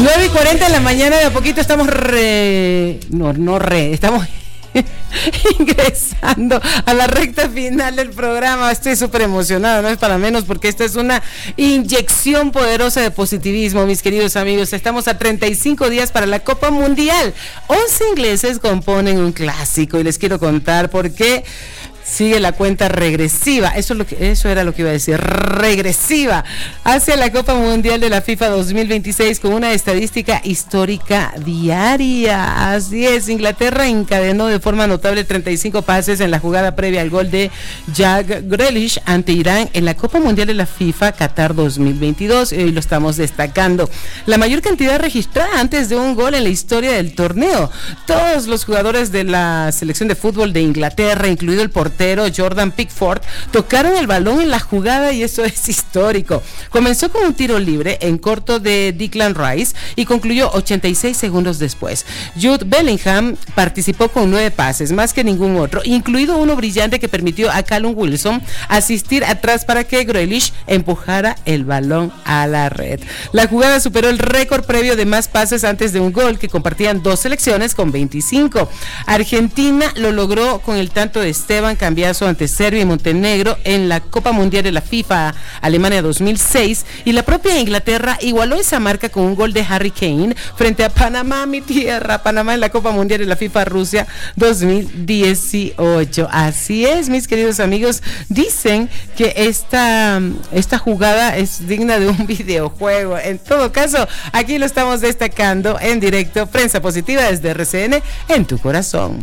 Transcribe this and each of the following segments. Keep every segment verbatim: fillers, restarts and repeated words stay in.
nueve y cuarenta de la mañana, de a poquito estamos re... No, no re, estamos... ingresando a la recta final del programa. Estoy súper emocionada, no es para menos, porque esta es una inyección poderosa de positivismo, mis queridos amigos. Estamos a treinta y cinco días para la Copa Mundial. once ingleses componen un clásico y les quiero contar por qué sigue la cuenta regresiva. Eso es lo que, eso era lo que iba a decir, regresiva, hacia la Copa Mundial de la FIFA dos mil veintiséis, con una estadística histórica diaria. Así es, Inglaterra encadenó de forma notable treinta y cinco pases en la jugada previa al gol de Jack Grealish ante Irán en la Copa Mundial de la FIFA Qatar dos mil veintidós, y hoy lo estamos destacando. La mayor cantidad registrada antes de un gol en la historia del torneo. Todos los jugadores de la selección de fútbol de Inglaterra, incluido el portero Jordan Pickford, tocaron el balón en la jugada, y eso es histórico. Comenzó con un tiro libre en corto de Declan Rice y concluyó ochenta y seis segundos después. Jude Bellingham participó con nueve pases, más que ningún otro, incluido uno brillante que permitió a Callum Wilson asistir atrás para que Grealish empujara el balón a la red. La jugada superó el récord previo de más pases antes de un gol, que compartían dos selecciones con veinticinco. Argentina lo logró con el tanto de Esteban Cambiaso ante Serbia y Montenegro en la Copa Mundial de la FIFA Alemania dos mil seis, y la propia Inglaterra igualó esa marca con un gol de Harry Kane frente a Panamá, mi tierra, Panamá, en la Copa Mundial de la FIFA Rusia dos mil dieciocho. Así es, mis queridos amigos, dicen que esta, esta jugada es digna de un videojuego. En todo caso, aquí lo estamos destacando en directo. Prensa Positiva desde R C N en tu corazón.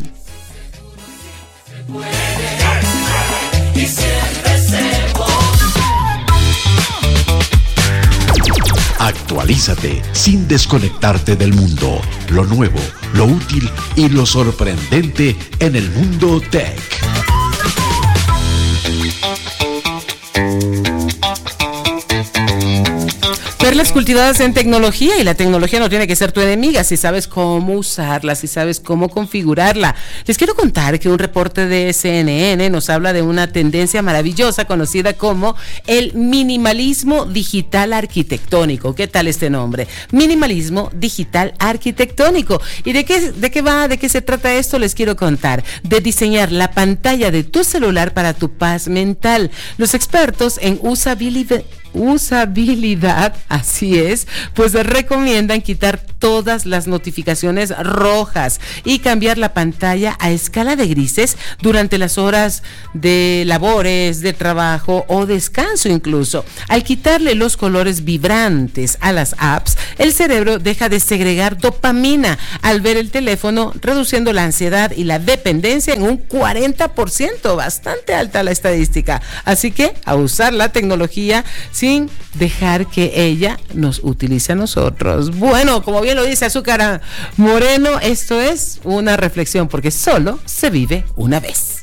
Y siempre se Actualízate sin desconectarte del mundo. Lo nuevo, lo útil y lo sorprendente en el mundo tech. Perlas cultivadas en tecnología, y la tecnología no tiene que ser tu enemiga si sabes cómo usarla, si sabes cómo configurarla. Les quiero contar que un reporte de C N N nos habla de una tendencia maravillosa conocida como el minimalismo digital arquitectónico. ¿Qué tal este nombre? Minimalismo digital arquitectónico. ¿Y de qué, de qué va? ¿De qué se trata esto? Les quiero contar. De diseñar la pantalla de tu celular para tu paz mental. Los expertos en usabilidad usabilidad, así es, pues recomiendan quitar todas las notificaciones rojas y cambiar la pantalla a escala de grises durante las horas de labores, de trabajo o descanso incluso. Al quitarle los colores vibrantes a las apps, el cerebro deja de segregar dopamina al ver el teléfono, reduciendo la ansiedad y la dependencia en un cuarenta por ciento, bastante alta la estadística. Así que a usar la tecnología sin dejar que ella nos utilice a nosotros. Bueno, como bien lo dice Azúcar Moreno, esto es una reflexión, porque solo se vive una vez.